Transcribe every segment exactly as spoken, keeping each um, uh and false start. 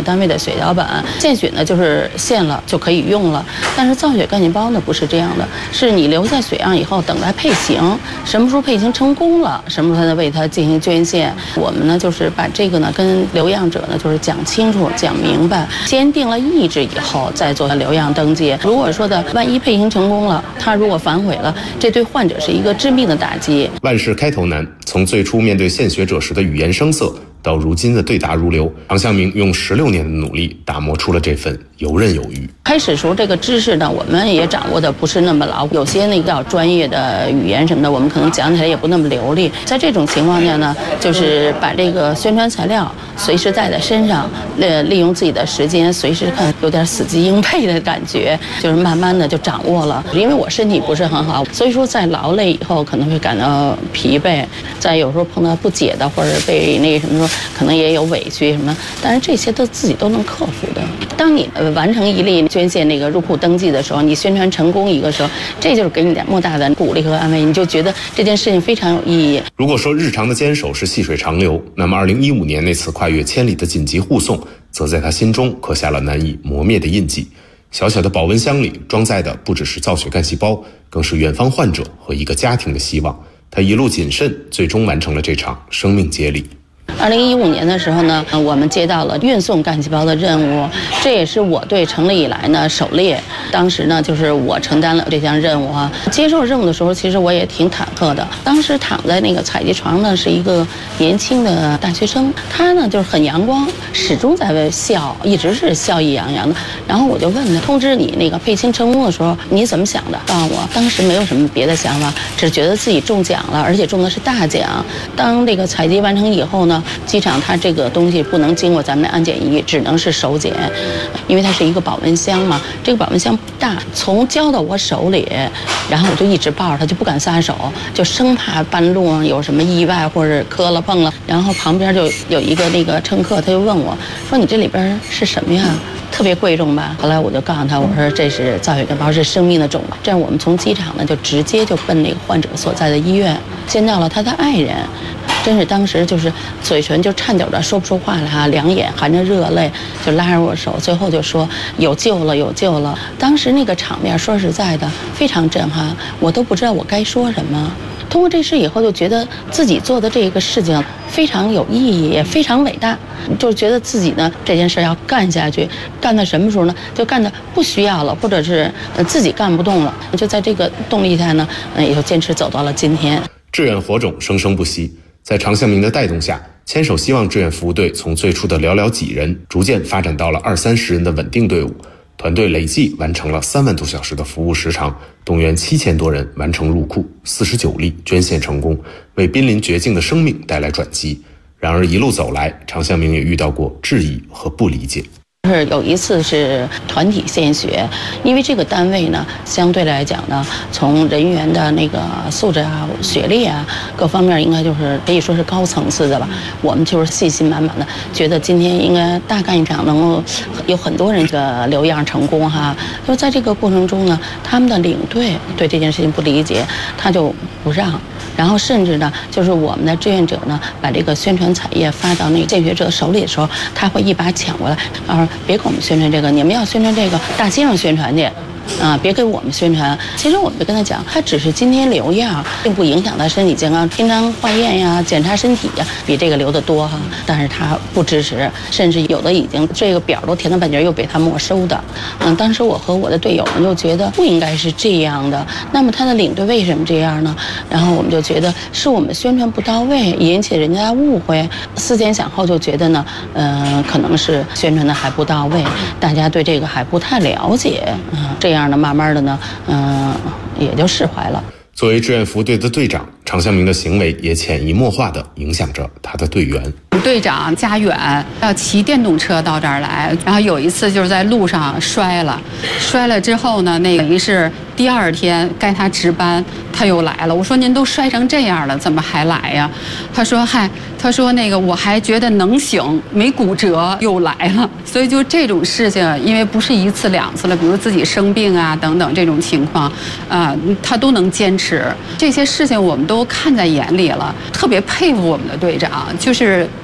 单位的血小板。献血呢就是献了就可以用了，但是造血干细胞呢不是这样的，是你留下血样以后等待配型，什么时候配型成功了，什么时候才为它进行捐献。我们呢就是把这个呢跟留样者呢就是讲清楚讲明白，先定了意志以后再做留样登记。如果说的万一配型成功了，他如果反悔了，这对患者是一个致命的打击。 万事开头难，从最初面对献血者时的语言生涩，到如今的对答如流，常向明用十六年的努力打磨出了这份游刃有余。 开始时候这个知识呢，我们也掌握的不是那么牢，有些那个较专业的语言什么的，我们可能讲起来也不那么流利。在这种情况下呢，就是把这个宣传材料随时带在身上，呃，利用自己的时间，随时看，有点死记硬背的感觉，就是慢慢的就掌握了。因为我身体不是很好，所以说在劳累以后可能会感到疲惫，在有时候碰到不解的或者被那什么说，可能也有委屈什么，但是这些都自己都能克服的。当你呃完成一例捐献那个入库登记的时候，你宣传成功一个时候，这就是给你点莫大的鼓励和安慰，你就觉得这件事情非常有意义。 如果说日常的坚守是细水长流，那么二零一五年那次跨越千里的紧急护送，则在他心中刻下了难以磨灭的印记。小小的保温箱里装载的不只是造血干细胞，更是远方患者和一个家庭的希望。他一路谨慎，最终完成了这场生命接力。 二零一五年的时候呢，我们接到了运送干细胞的任务，这也是我队成立以来呢首列。当时呢，就是我承担了这项任务啊。接受任务的时候，其实我也挺忐忑的。当时躺在那个采集床呢，是一个年轻的大学生，他呢就是很阳光，始终在笑，一直是笑意洋洋的。然后我就问他，通知你那个配型成功的时候，你怎么想的？告诉我，当时没有什么别的想法，只觉得自己中奖了，而且中的是大奖。当这个采集完成以后呢，机场它这个东西不能经过咱们的安检仪，只能是手检，因为它是一个保温箱嘛。这个保温箱不大，从交到我手里，然后我就一直抱着它，就不敢撒手，就生怕半路上有什么意外或者磕了碰了。然后旁边就有一个那个乘客，他就问我说：“你这里边是什么呀？特别贵重吧？”后来我就告诉他，我说这是造血干细胞，是生命的种子。这样我们从机场呢就直接就奔那个患者所在的医院，见到了他的爱人。真是当时就是嘴唇就颤抖着说不出话来哈，两眼含着热泪，就拉着我手，最后就说有救了，有救了。当时那个场面说实在的非常震撼，我都不知道我该说什么。通过这事以后，就觉得自己做的这个事情非常有意义，也非常伟大，就觉得自己呢这件事要干下去，干到什么时候呢？就干的不需要了，或者是自己干不动了，就在这个动力下呢，也就坚持走到了今天。 志愿火种生生不息。在常向明的带动下，牵手希望志愿服务队从最初的寥寥几人，逐渐发展到了二三十人的稳定队伍。团队累计完成了三万多小时的服务时长，动员七千多人完成入库，四十九例捐献成功，为濒临绝境的生命带来转机。然而一路走来，常向明也遇到过质疑和不理解。 是有一次是团体献血，因为这个单位呢，相对来讲呢，从人员的那个素质啊、学历啊各方面，应该就是可以说是高层次的吧。我们就是信心满满的，觉得今天应该大干一场，能够有很多人的留样成功哈。就在这个过程中呢，他们的领队对这件事情不理解，他就不让。然后甚至呢，就是我们的志愿者呢，把这个宣传彩页发到那个献血者手里的时候，他会一把抢过来，他说别给我们宣传这个，你们要宣传这个大街上宣传去。啊，别给我们宣传。其实我们就跟他讲，他只是今天留样，并不影响他身体健康。平常化验呀、检查身体呀，比这个留得多哈。但是他不支持，甚至有的已经这个表都填到半截，又被他没收的。嗯，当时我和我的队友们就觉得不应该是这样的。那么他的领队为什么这样呢？然后我们就觉得是我们宣传不到位，引起人家误会。思前想后就觉得呢，呃，可能是宣传的还不到位，大家对这个还不太了解。嗯，这。这样的慢慢的呢，嗯、呃，也就释怀了。 作为志愿服务队的队长，常向明的行为也潜移默化地影响着他的队员。 队长家远，要骑电动车到这儿来，然后有一次就是在路上摔了，摔了之后呢，那等于是第二天该他值班，他又来了。我说您都摔成这样了，怎么还来呀？他说嗨，他说那个我还觉得能行，没骨折又来了。所以就这种事情，因为不是一次两次了，比如自己生病啊等等这种情况，啊、呃，他都能坚持。这些事情我们都看在眼里了，特别佩服我们的队长，就是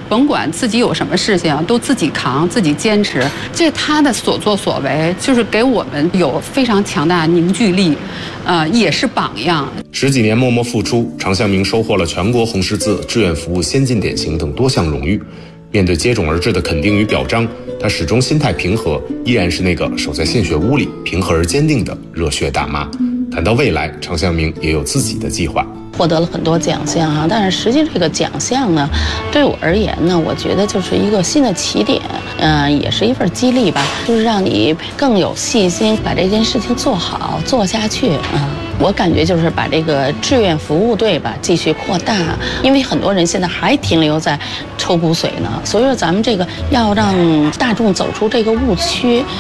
甭管自己有什么事情，都自己扛，自己坚持。这他的所作所为，就是给我们有非常强大的凝聚力，呃，也是榜样。 十几年默默付出，常向明收获了全国红十字志愿服务先进典型等多项荣誉。面对接踵而至的肯定与表彰，他始终心态平和，依然是那个守在献血屋里平和而坚定的热血大妈。谈到未来，常向明也有自己的计划。 获得了很多奖项哈，但是实际这个奖项呢，对我而言呢，我觉得就是一个新的起点，嗯、呃，也是一份激励吧，就是让你更有信心把这件事情做好做下去啊。嗯我感觉就是把这个志愿服务队吧继续扩大，因为很多人现在还停留在抽骨髓呢，所以说咱们这个要让大众走出这个误区。